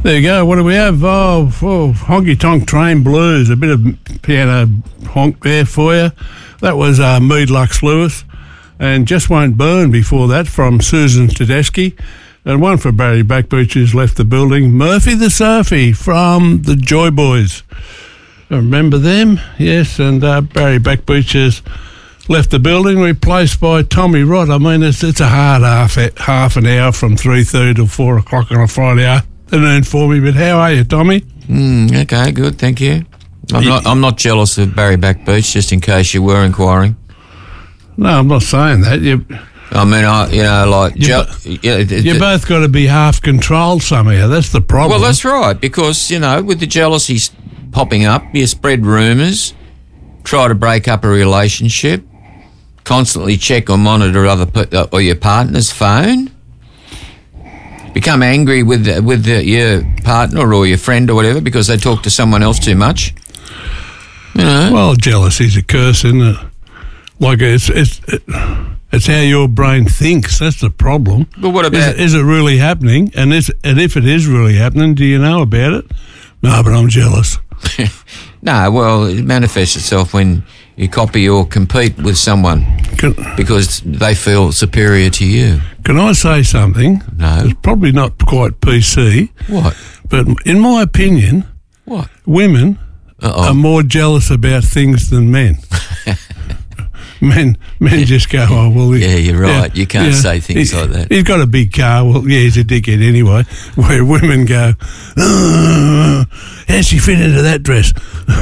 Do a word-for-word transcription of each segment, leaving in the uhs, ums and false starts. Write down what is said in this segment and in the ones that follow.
There you go. What do we have? Oh, oh Honky Tonk Train Blues. A bit of piano honk there for you. That was uh, Mead Lux Lewis. And Just Won't Burn before that from Susan Tedeschi. And one for Barry Backbeach, who's left the building. Murphy the Surfy from the Joy Boys. I remember them? Yes, and uh, Barry Backbeach has left the building, replaced by Tommy Rott. I mean, it's it's a hard half half an hour from three thirty till four o'clock on a Friday afternoon for me. But how are you, Tommy? Mm, okay, good, thank you. I'm You- not I'm not jealous of Barry Backbeach, just in case you were inquiring. No, I'm not saying that. You I mean, I you know, like You je- bo- yeah, it- you it- both got to be half controlled somehow. That's the problem. well, that's right, because you know, with the jealousy s- popping up, you spread rumours, try to break up a relationship, constantly check or monitor other pe- uh, or your partner's phone, become angry with the, with the, your partner or your friend or whatever because they talk to someone else too much. You know, Well, jealousy's a curse, isn't it? Like it's it's it's how your brain thinks. That's the problem. but what Is, about it- is it really happening? And is and if it is really happening, do you know about it? No, but I'm jealous. no? Well, it manifests itself when you copy or compete with someone Can, because they feel superior to you. can I say something? No. It's probably not quite P C, What? but in my opinion, What? women Uh-oh. are more jealous about things than men. men, men just go, oh well. he- Yeah, you're right. You can't say things he- like that. He's got a big car. Well, yeah, he's a dickhead anyway. Where women go, oh, how's she fit into that dress?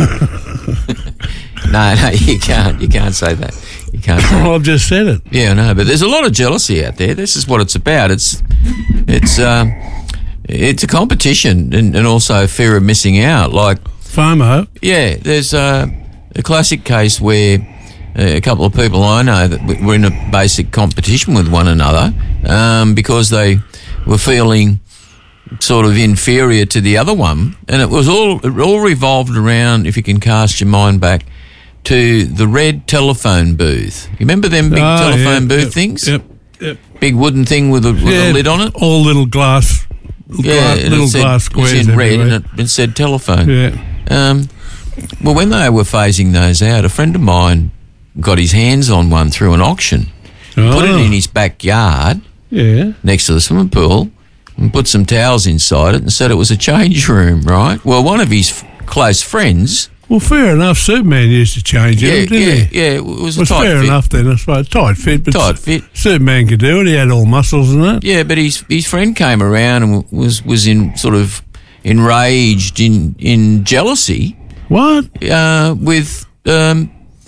No, no, you can't. You can't say that. You can't say that. Well, I've just said it. Yeah, I know, but there's a lot of jealousy out there. This is what it's about. It's it's um, it's a competition and, and also fear of missing out. Like, FOMO. yeah, there's uh, a classic case where uh, a couple of people I know that w- were in a basic competition with one another um, because they were feeling sort of inferior to the other one, and it was all it all revolved around, if you can cast your mind back, to the red telephone booth. You remember them big Oh, telephone yeah, booth yep, things? Yep, yep. Big wooden thing with a, with Yeah, a lid on it? All little glass, Yeah, gla- and little it said, glass it was squares in red everywhere. and it, it said telephone. Yeah. Um, well, when they were phasing those out, a friend of mine got his hands on one through an auction, put it Oh. in his backyard Yeah. next to the swimming pool and put some towels inside it and said it was a change room, right? Well, one of his f- close friends... Well, fair enough. Superman used to change Yeah, it, didn't yeah, he? yeah, it was It a was tight fair fit. enough then, I suppose. Tight fit, but Tight fit. Superman could do it. He had all muscles and that. Yeah, but his his friend came around and was was in sort of enraged in in jealousy What? uh, with um,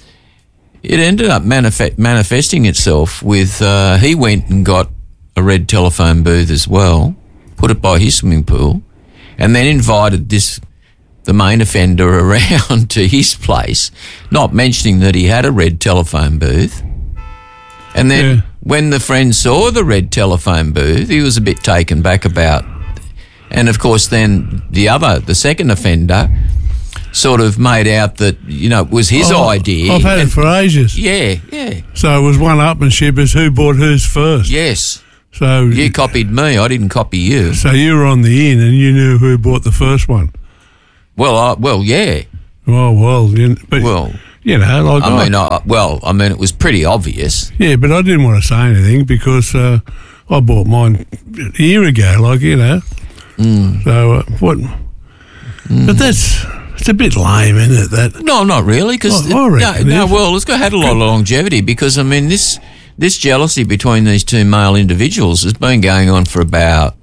it ended up manifest, manifesting itself with uh, he went and got a red telephone booth as well, put it by his swimming pool, and then invited this the main offender around to his place, not mentioning that he had a red telephone booth. And then Yeah. when the friend saw the red telephone booth, he was a bit taken back about. And of course, then the other, the second offender, sort of made out that, you know, it was his Oh, idea. I've had it And- for ages. Yeah, yeah, So it was one-upmanship as who bought whose first. yes. So You copied me, I didn't copy you. so you were on the in and you knew who bought the first one. Well, I, well, yeah. Oh, well, you, but, Well, you know, like I mean, I, well, I mean, it was pretty obvious. yeah, but I didn't want to say anything because uh, I bought mine a year ago, like, you know. Mm. So uh, what? But that's, it's a bit lame, isn't it, that? No, not really, because Oh, I no, reckon no, it is. well, it's got had a lot of longevity because I mean this this jealousy between these two male individuals has been going on for about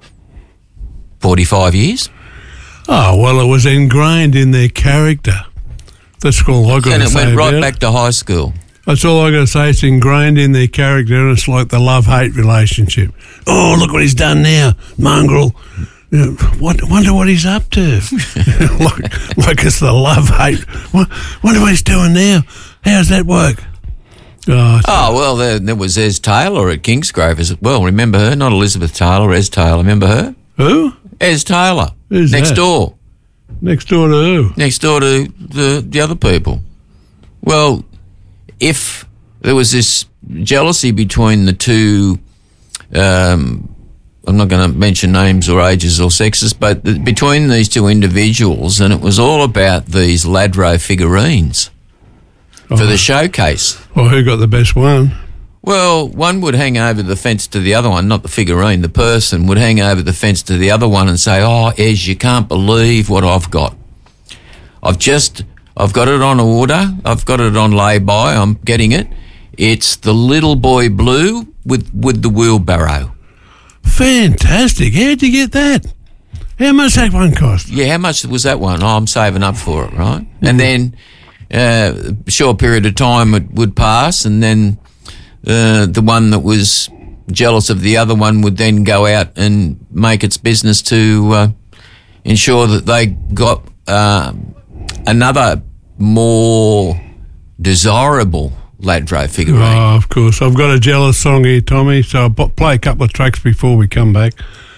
forty five years, Oh, well, it was ingrained in their character. That's all I got and to it say went right about back it. to high school. That's all I got to say. It's ingrained in their character, and it's like the love-hate relationship. Oh, look what he's done now, mongrel. You know, what, wonder what he's up to. like, like it's the love-hate. What, wonder what he's doing now. How's that work? Oh, it's- Oh well, there, there was Ez Taylor at Kingsgrove as well. Remember her? Not Elizabeth Taylor, Ez Taylor. Remember her? who? Ez Taylor, Who's next that? door, Next door to who? next door to the the other people. Well, if there was this jealousy between the two um, I'm not going to mention names or ages or sexes, but th- between these two individuals, and it was all about these Ladro figurines oh. for the showcase. Well, who got the best one? Well, one would hang over the fence to the other one, not the figurine. The person would hang over the fence to the other one and say, "Oh, Ez, you can't believe what I've got. I've just, I've got it on order. I've got it on lay-by. I'm getting it. It's the little boy blue with, with the wheelbarrow." Fantastic. How'd you get that? How much that one cost? Yeah, how much was that one? Oh, I'm saving up for it, right? Mm-hmm. And then uh, a short period of time it would pass, and then uh, the one that was jealous of the other one would then go out and make its business to uh, ensure that they got uh, another more desirable Ladro figurine. Oh, of course. I've got a jealous song here, Tommy, so I'll play a couple of tracks before we come back.